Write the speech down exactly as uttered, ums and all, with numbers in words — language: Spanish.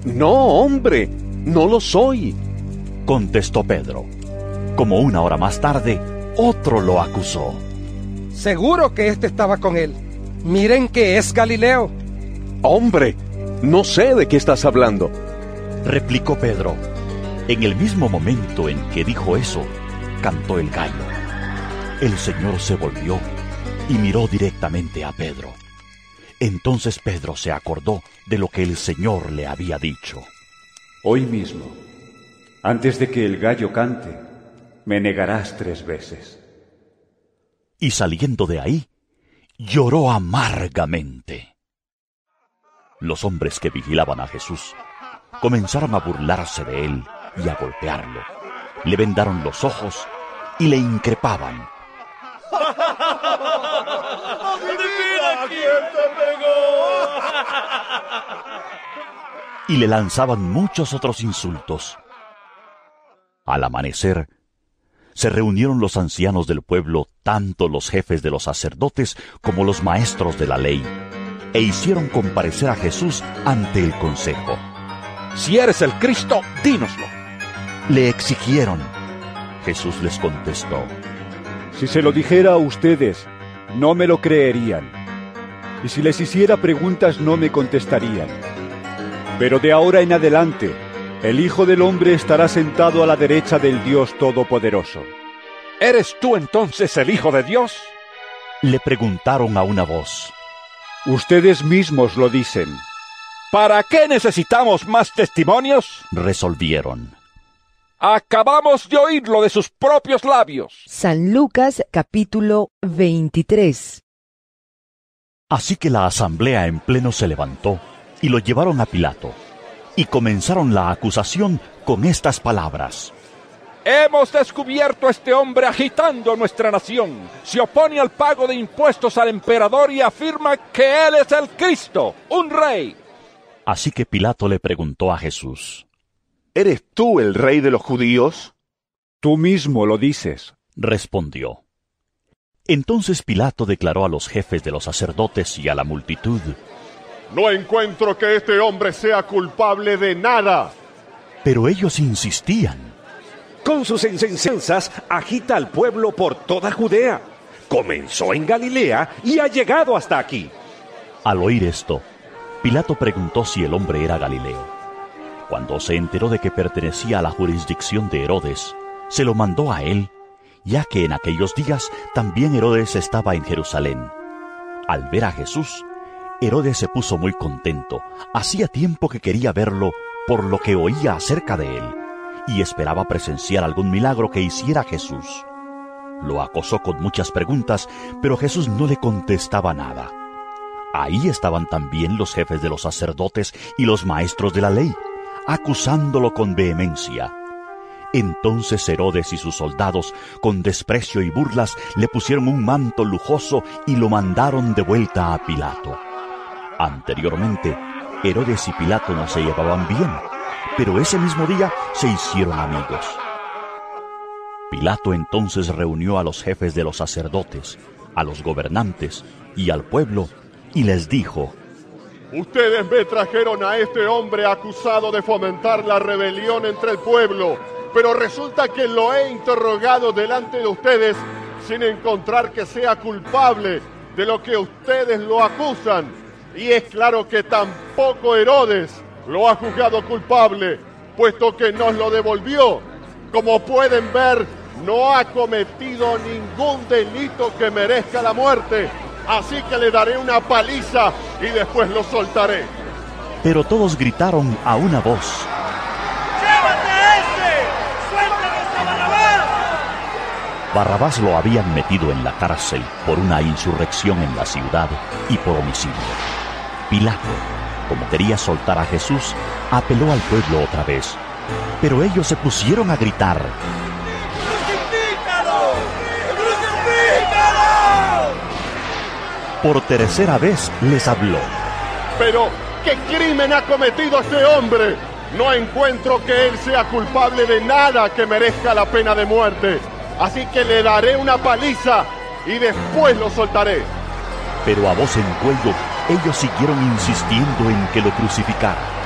No, hombre, no lo soy, contestó Pedro. Como una hora más tarde, otro lo acusó. Seguro que éste estaba con él. Miren que es Galileo. Hombre, no sé de qué estás hablando, replicó Pedro. En el mismo momento en que dijo eso, cantó el gallo. El Señor se volvió y miró directamente a Pedro. Entonces Pedro se acordó de lo que el Señor le había dicho. Hoy mismo, antes de que el gallo cante, me negarás tres veces. Y saliendo de ahí, lloró amargamente. Los hombres que vigilaban a Jesús comenzaron a burlarse de él y a golpearlo. Le vendaron los ojos y le increpaban. ¡Adivina quién te pegó! Y le lanzaban muchos otros insultos. Al amanecer, se reunieron los ancianos del pueblo, tanto los jefes de los sacerdotes como los maestros de la ley, e hicieron comparecer a Jesús ante el consejo. Si eres el Cristo, dínoslo, le exigieron. Jesús les contestó: Si se lo dijera a ustedes, no me lo creerían. Y si les hiciera preguntas, no me contestarían. Pero de ahora en adelante, el Hijo del Hombre estará sentado a la derecha del Dios Todopoderoso. ¿Eres tú entonces el Hijo de Dios? Le preguntaron a una voz. Ustedes mismos lo dicen. ¿Para qué necesitamos más testimonios? Resolvieron. Acabamos de oírlo de sus propios labios. San Lucas capítulo veintitrés. Así que la asamblea en pleno se levantó y lo llevaron a Pilato, y comenzaron la acusación con estas palabras. Hemos descubierto a este hombre agitando nuestra nación. Se opone al pago de impuestos al emperador y afirma que él es el Cristo, un rey. Así que Pilato le preguntó a Jesús: ¿Eres tú el rey de los judíos? Tú mismo lo dices, respondió. Entonces Pilato declaró a los jefes de los sacerdotes y a la multitud: No encuentro que este hombre sea culpable de nada. Pero ellos insistían. Con sus enseñanzas agita al pueblo por toda Judea. Comenzó en Galilea y ha llegado hasta aquí. Al oír esto, Pilato preguntó si el hombre era Galileo. Cuando se enteró de que pertenecía a la jurisdicción de Herodes, se lo mandó a él, ya que en aquellos días también Herodes estaba en Jerusalén. Al ver a Jesús, Herodes se puso muy contento. Hacía tiempo que quería verlo por lo que oía acerca de él, y esperaba presenciar algún milagro que hiciera Jesús. Lo acosó con muchas preguntas, pero Jesús no le contestaba nada. Ahí estaban también los jefes de los sacerdotes y los maestros de la ley, acusándolo con vehemencia. Entonces Herodes y sus soldados, con desprecio y burlas, le pusieron un manto lujoso y lo mandaron de vuelta a Pilato. Anteriormente, Herodes y Pilato no se llevaban bien, pero ese mismo día se hicieron amigos. Pilato entonces reunió a los jefes de los sacerdotes, a los gobernantes y al pueblo, y les dijo: Ustedes me trajeron a este hombre acusado de fomentar la rebelión entre el pueblo, pero resulta que lo he interrogado delante de ustedes sin encontrar que sea culpable de lo que ustedes lo acusan. Y es claro que tampoco Herodes lo ha juzgado culpable, puesto que nos lo devolvió. Como pueden ver, no ha cometido ningún delito que merezca la muerte. Así que le daré una paliza y después lo soltaré. Pero todos gritaron a una voz: ¡Llévate a ese! ¡Suéltanos a Barrabás! Barrabás lo habían metido en la cárcel por una insurrección en la ciudad y por homicidio. Pilato, como quería soltar a Jesús, apeló al pueblo otra vez, pero ellos se pusieron a gritar: ¡Crucifícalo! ¡Crucifícalo! Por tercera vez les habló: Pero, ¿qué crimen ha cometido este hombre? No encuentro que él sea culpable de nada que merezca la pena de muerte. Así que le daré una paliza y después lo soltaré. Pero a voz en cuello, ellos siguieron insistiendo en que lo crucificara.